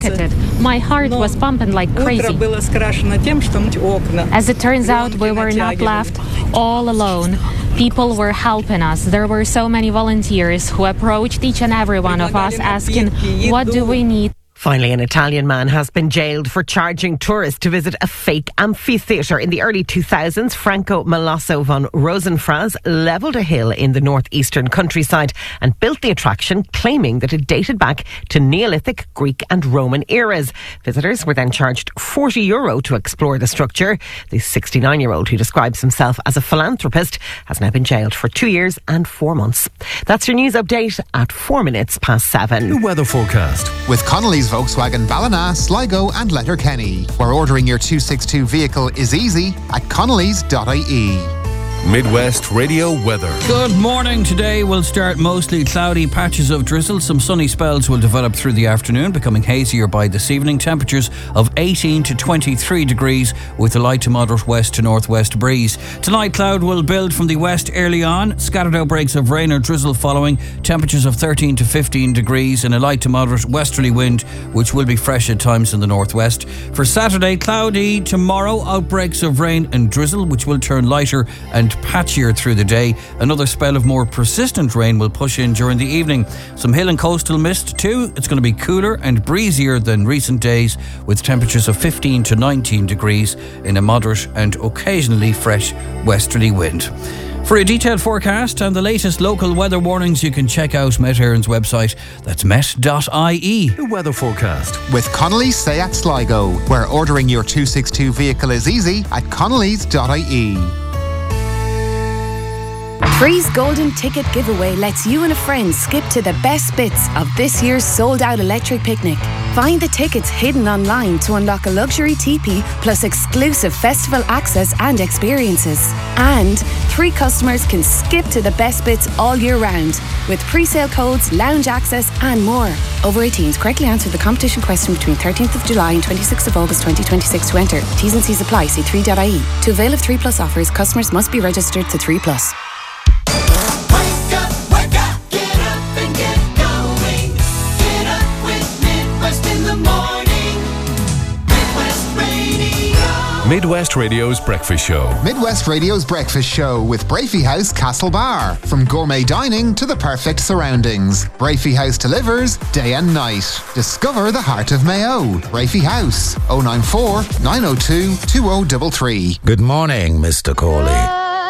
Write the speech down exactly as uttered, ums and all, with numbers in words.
My heart was pumping like crazy. As it turns out, we were not left all alone. People were helping us. There were so many volunteers who approached each and every one of us asking, what do we need? Finally, an Italian man has been jailed for charging tourists to visit a fake amphitheatre. In the early two thousands, Franco Malasso von Rosenfraz levelled a hill in the northeastern countryside and built the attraction, claiming that it dated back to Neolithic, Greek and Roman eras. Visitors were then charged forty euro to explore the structure. The sixty-nine-year-old, who describes himself as a philanthropist, has now been jailed for two years and four months. That's your news update at four minutes past seven. The weather forecast with Connolly's Volkswagen Ballina, Sligo and Letterkenny, where ordering your two sixty-two vehicle is easy at connellys dot I E. Midwest Radio weather. Good morning. Today will start mostly cloudy, patches of drizzle. Some sunny spells will develop through the afternoon, becoming hazier by this evening. Temperatures of eighteen to twenty-three degrees with a light to moderate west to northwest breeze. Tonight, cloud will build from the west early on. Scattered outbreaks of rain or drizzle following. Temperatures of thirteen to fifteen degrees and a light to moderate westerly wind, which will be fresh at times in the northwest. For Saturday, cloudy. Tomorrow, outbreaks of rain and drizzle, which will turn lighter and patchier through the day. Another spell of more persistent rain will push in during the evening. Some hill and coastal mist too. It's going to be cooler and breezier than recent days, with temperatures of fifteen to nineteen degrees in a moderate and occasionally fresh westerly wind. For a detailed forecast and the latest local weather warnings, you can check out Met Éireann's website. That's met dot I E. The weather forecast with Connolly's Seat Sligo, where ordering your two sixty-two vehicle is easy at connellys dot I E. Free's Golden Ticket Giveaway lets you and a friend skip to the best bits of this year's sold-out electric picnic. Find the tickets hidden online to unlock a luxury teepee plus exclusive festival access and experiences. And three customers can skip to the best bits all year round with pre-sale codes, lounge access and more. Over eighteens, correctly answer the competition question between thirteenth of July and twenty-sixth of August twenty twenty-six to enter. T's and C's apply. See three dot I E. To avail of three plus offers, customers must be registered to three plus. Midwest Radio's Breakfast Show. Midwest Radio's Breakfast Show with Brafey House Castlebar. From gourmet dining to the perfect surroundings, Brafey House delivers day and night. Discover the heart of Mayo. Brafey House, oh nine four, nine oh two, two oh three three. Good morning, Mister Corley.